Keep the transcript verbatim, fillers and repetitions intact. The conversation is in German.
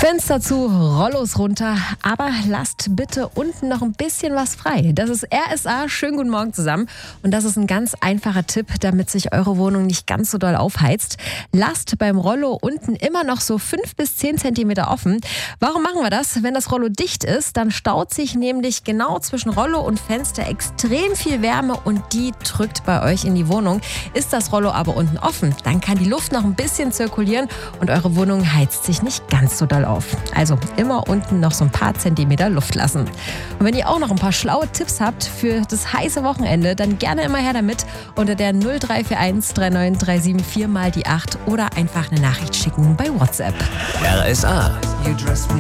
Fenster zu, Rollos runter, aber lasst bitte unten noch ein bisschen was frei. Das ist R S A. Schönen guten Morgen zusammen. Und das ist ein ganz einfacher Tipp, damit sich eure Wohnung nicht ganz so doll aufheizt. Lasst beim Rollo unten immer noch so fünf bis zehn Zentimeter offen. Warum machen wir das? Wenn das Rollo dicht ist, dann staut sich nämlich genau zwischen Rollo und Fenster extrem viel Wärme und die drückt bei euch in die Wohnung. Ist das Rollo aber unten offen, dann kann die Luft noch ein bisschen zirkulieren und eure Wohnung heizt sich nicht ganz so doll auf. Also immer unten noch so ein paar Zentimeter Luft lassen. Und wenn ihr auch noch ein paar schlaue Tipps habt für das heiße Wochenende, dann gerne immer her damit unter der null drei vier eins drei neun drei sieben vier mal die acht oder einfach eine Nachricht schicken bei WhatsApp. R S A.